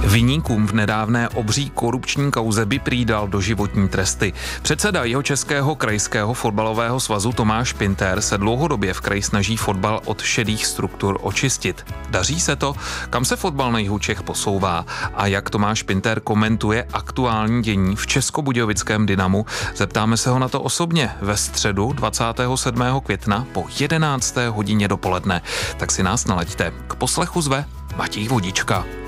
Viníkům v nedávné obří korupční kauze by prý dal doživotní tresty. Předseda Jihočeského krajského fotbalového svazu Tomáš Pinter se dlouhodobě v kraji snaží fotbal od šedých struktur očistit. Daří se to? Kam se fotbal na jihu Čech posouvá? A jak Tomáš Pinter komentuje aktuální dění v Českobudějovickém Dynamu? Zeptáme se ho na to osobně ve středu 27. května po 11. hodině dopoledne. Tak si nás nalaďte. K poslechu zve Matěj Vodička.